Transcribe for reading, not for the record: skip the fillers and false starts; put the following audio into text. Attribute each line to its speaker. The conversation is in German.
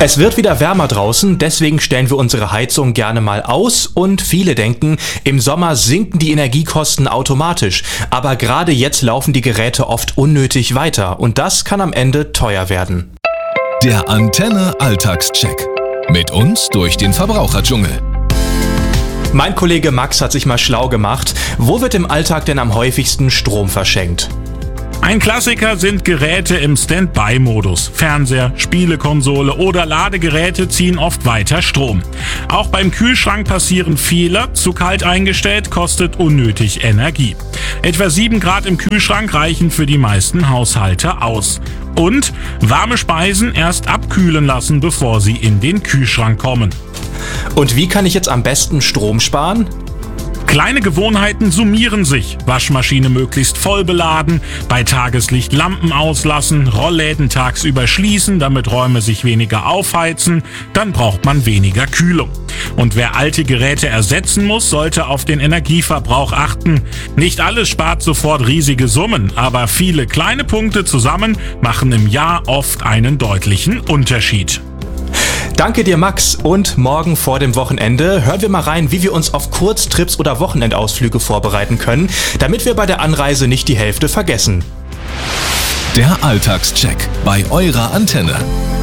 Speaker 1: Es wird wieder wärmer draußen, deswegen stellen wir unsere Heizung gerne mal aus und viele denken, im Sommer sinken die Energiekosten automatisch. Aber gerade jetzt laufen die Geräte oft unnötig weiter und das kann am Ende teuer werden.
Speaker 2: Der Antenne Alltagscheck. Mit uns durch den Verbraucherdschungel.
Speaker 1: Mein Kollege Max hat sich mal schlau gemacht. Wo wird im Alltag denn am häufigsten Strom verschenkt?
Speaker 3: Ein Klassiker sind Geräte im Standby-Modus. Fernseher, Spielekonsole oder Ladegeräte ziehen oft weiter Strom. Auch beim Kühlschrank passieren Fehler. Zu kalt eingestellt kostet unnötig Energie. Etwa 7 Grad im Kühlschrank reichen für die meisten Haushalte aus. Und warme Speisen erst abkühlen lassen, bevor sie in den Kühlschrank kommen.
Speaker 1: Und wie kann ich jetzt am besten Strom sparen?
Speaker 3: Kleine Gewohnheiten summieren sich. Waschmaschine möglichst voll beladen, bei Tageslicht Lampen auslassen, Rollläden tagsüber schließen, damit Räume sich weniger aufheizen, dann braucht man weniger Kühlung. Und wer alte Geräte ersetzen muss, sollte auf den Energieverbrauch achten. Nicht alles spart sofort riesige Summen, aber viele kleine Punkte zusammen machen im Jahr oft einen deutlichen Unterschied.
Speaker 1: Danke dir, Max. Und morgen vor dem Wochenende hören wir mal rein, wie wir uns auf Kurztrips oder Wochenendausflüge vorbereiten können, damit wir bei der Anreise nicht die Hälfte vergessen.
Speaker 2: Der Alltagscheck bei eurer Antenne.